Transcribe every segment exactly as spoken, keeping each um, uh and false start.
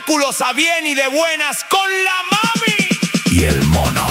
espectáculos a bien y de buenas con la mami y el mono.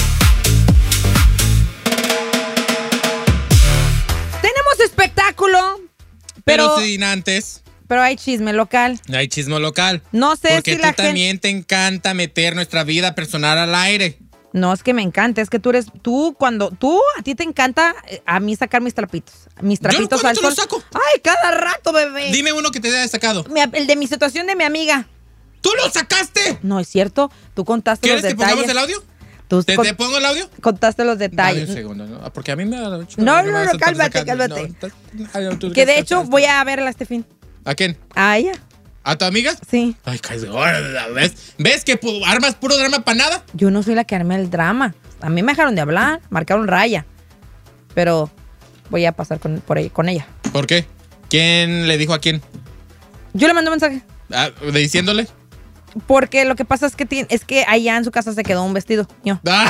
Tenemos espectáculo, Pero, pero, sin antes, pero hay chisme local. hay chisme local. No sé Porque si tú la gente... también te encanta meter nuestra vida personal al aire. No, es que me encanta, es que tú eres, tú cuando, tú, a ti te encanta eh, a mí sacar mis trapitos, mis Yo trapitos ¿cuándo al te sol. los saco? Ay, cada rato, bebé. Dime uno que te haya sacado. Mi- el de mi situación de mi amiga. ¡Tú lo sacaste! No, es cierto, tú contaste los ¿Quieres que detalles. pongamos el audio? Tú ¿Te, con- te pongo el audio? contaste los Dame detalles. un segundo, ¿no? Porque a mí me da... No, no, no, cálmate, cálmate. Que de hecho voy a verla este fin. ¿A quién? ¿A ella? ¿A tu amiga? Sí. Ay, cállate, órale, ¿ves? ¿Ves que pu- armas puro drama para nada? Yo no soy la que armé el drama. A mí me dejaron de hablar, marcaron raya. Pero voy a pasar con, por ahí, con ella. ¿Por qué? ¿Quién le dijo a quién? Yo le mandé un mensaje. Ah, ¿diciéndole? Porque lo que pasa es que, tiene- es que allá en su casa se quedó un vestido. Yo. ¡Ay!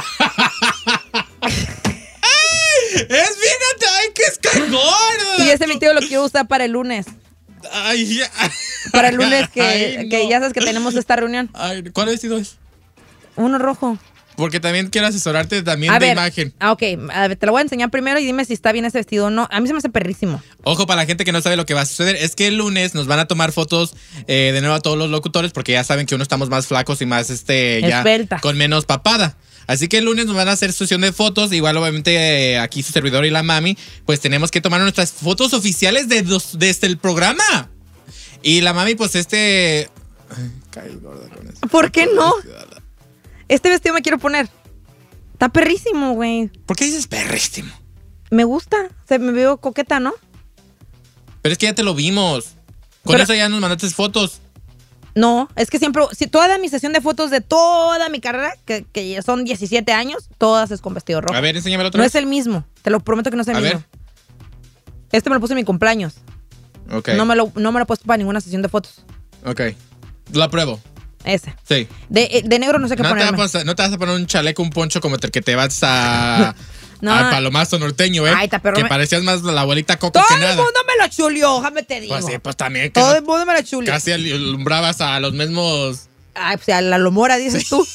¡Es fíjate! ¡Ay, que es que gorda! Y ese vestido lo quiero usar para el lunes. Ay, ya. Para el lunes que, Ay, que no. ya sabes que tenemos esta reunión. Ay, ¿cuál vestido es? Uno rojo. Porque también quiero asesorarte también A de ver. imagen. Ah, ok. A ver, te lo voy a enseñar primero y dime si está bien ese vestido o no. A mí se me hace perrísimo. Ojo, para la gente que no sabe lo que va a suceder, es que el lunes nos van a tomar fotos eh, de nuevo a todos los locutores, porque ya saben que uno estamos más flacos y más este ya Esbelta. con menos papada. Así que el lunes nos van a hacer sesión de fotos. Igual, obviamente, eh, aquí su servidor y la mami, pues tenemos que tomar nuestras fotos oficiales de los- desde el programa. Y la mami, pues este. Ay, caí gorda con eso. ¿Por qué no? Este vestido me quiero poner. Está perrísimo, güey. ¿Por qué dices perrísimo? Me gusta. Se me veo coqueta, ¿no? Pero es que ya te lo vimos. Con Pero- eso ya nos mandaste fotos. No, es que siempre, si toda mi sesión de fotos de toda mi carrera, que, que ya son diecisiete años, todas es con vestido rojo. A ver, enséñamelo otra No vez. es el mismo, te lo prometo que no es el A mismo. ver. Este me lo puse en mi cumpleaños. Ok. No, me lo, no me lo he puesto para ninguna sesión de fotos. Ok. Lo apruebo. Ese. Sí. De, de negro no sé qué No te, ponerme. vas a, no te vas a poner un chaleco, un poncho como el que te vas a. No. Al palomazo norteño, ¿eh? Ay, ta, pero que me- parecías más la abuelita Coco Todo que el nada. mundo me lo chulió, déjame te digo. Pues sí, pues también. Que Todo no- el mundo me lo chulió. casi alumbrabas a los mismos. Ay, pues a la lomora, dices tú.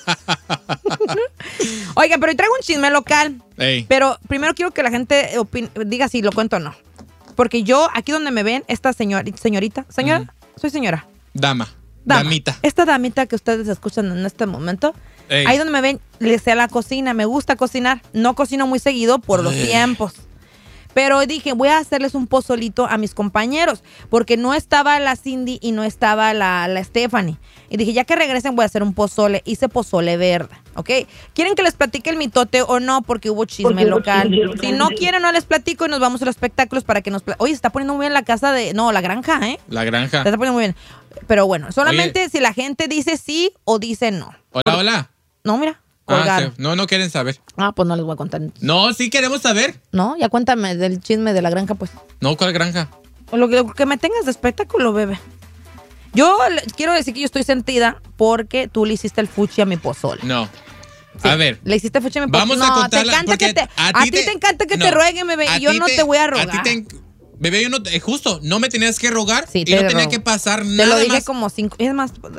Oiga, pero hoy traigo un chisme local. Ey. Pero primero quiero que la gente opine- diga si lo cuento o no. Porque yo, aquí donde me ven, esta señor, señorita, señora, Ujú. soy señora. Dama. Dama. Damita. Esta damita que ustedes escuchan en este momento, Ey. ahí donde me ven, le sé a la cocina, me gusta cocinar. No cocino muy seguido por los Ay. tiempos. Pero dije, voy a hacerles un pozolito a mis compañeros, porque no estaba la Cindy y no estaba la, la Stephanie. Y dije, ya que regresen voy a hacer un pozole. Hice pozole verde, ¿ok? ¿Quieren que les platique el mitote o no? Porque hubo chisme Porque hubo local. chisme local. Si no quieren, no les platico y nos vamos a los espectáculos para que nos... pla- Oye, se está poniendo muy bien la casa de... No, la granja, ¿eh? La granja. Se está poniendo muy bien. Pero bueno, solamente si la gente dice sí o dice no. Hola, hola. No, mira, Ah, colgaron. sí. No, no quieren saber. Ah, pues no les voy a contar. No, sí queremos saber. No, ya cuéntame del chisme de la granja, pues. No, ¿cuál granja? Lo que, lo que me tengas de espectáculo, bebé. Yo le- quiero decir que yo estoy sentida porque tú le hiciste el fuchi a mi pozole. No. Sí, A ver. Le hiciste fuchi a mi pozole. Vamos no, a contarla. Te encanta porque que te, a, ti te, encanta que no, te rueguen, bebé. a Y yo ti no te, voy a rogar. A ti te en- Bebé, yo no, eh, justo, no me tenías que rogar Sí, y te no tenía rogo. que pasar Te nada lo dije más. como cinco. Es más,